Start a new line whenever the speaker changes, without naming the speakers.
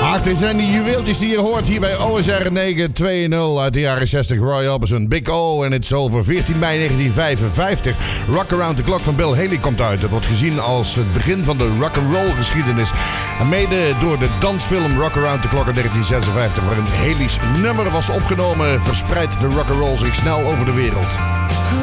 Dit zijn die juweeltjes die je hoort hier bij OSR 920 uit de jaren 60. Roy Orbison, Big O en It's Over. 14 mei 1955. Rock Around the Clock van Bill Haley komt uit. Dat wordt gezien als het begin van de rock'n'roll geschiedenis. En mede door de dansfilm Rock Around the Clock in 1956, waarin Haley's nummer was opgenomen, verspreidt de rock'n'roll zich snel over de wereld.